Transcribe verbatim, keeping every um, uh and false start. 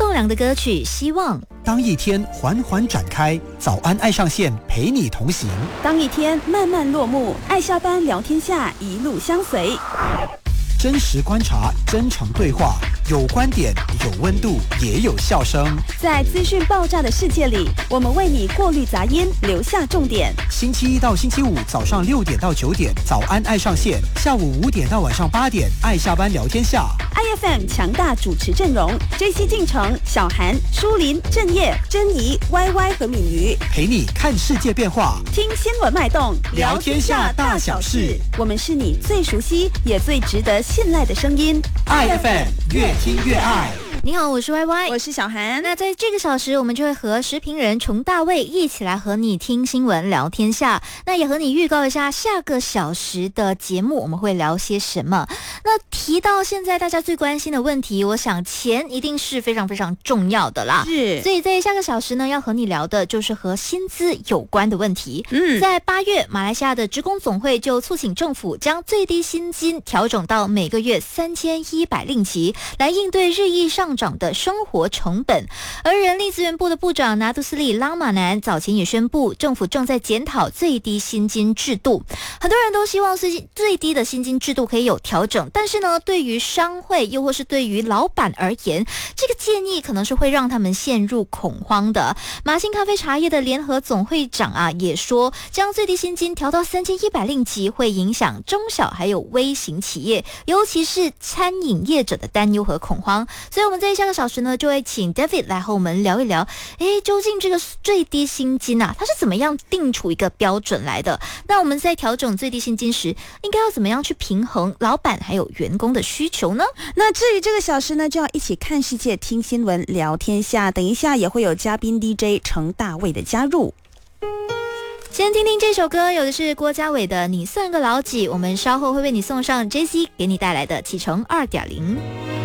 放良的歌曲《希望》。 当一天缓缓展开，早安爱上线陪你同行。 当一天慢慢落幕，爱下班聊天下一路相随。 真实观察，真诚对话，有观点，有温度，也有笑声。 在资讯爆炸的世界里，我们为你过滤杂音，留下重点。 星期一到星期五早上六点到九点，早安爱上线；下午五点到晚上八点，爱下班聊天下。 I F M 强大主持阵容 ：J C 进城、小韩、舒林、郑业、珍妮、Y Y 和敏瑜， 陪你看世界变化， 听新闻脉动， 聊天下大小事。 我们是你最熟悉也最值得信赖的声音。 I F M 越听越爱。 你好，我是 Y Y， 我是小韩。 那在这个小时，我们就会和时评人崇大卫一起来和你听新闻聊天下。那也和你预告一下下个小时的节目我们会聊些什么。那提到现在大家最关心的问题，我想钱一定是非常非常重要的啦。 是， 所以在下个小时呢，要和你聊的就是和薪资有关的问题。 嗯， 在八月，马来西亚的职工总会就促请政府将最低薪金调整到每个月三千一百令吉，来应对日益上涨的生活成本。而人力资源部的部长拿督斯里拉马南早前也宣布，政府正在检讨最低薪金制度。很多人都希望最最低的薪金制度可以有调整，但是呢，对于商会又或是对于老板而言，这个建议可能是会让他们陷入恐慌的。马兴咖啡茶叶的联合总会长啊也说，将最低薪金调到三千一百令吉会影响中小还有微型企业，尤其是餐饮业者的担忧和恐慌。所以我们在下个小时呢，就会请 David 来和我们聊一聊，诶，究竟这个最低薪金啊，它是怎么样定出一个标准来的？那我们在调整最低薪金时，应该要怎么样去平衡老板还有员工的需求呢？ 那至于这个小时呢，就要一起看世界、听新闻、聊天下。等一下也会有嘉宾 D J 程大卫的加入。 先听听这首歌，有的是郭家伟的《你算个老几》，我们稍后会为你送上 J C 给你带来的启程 二点零。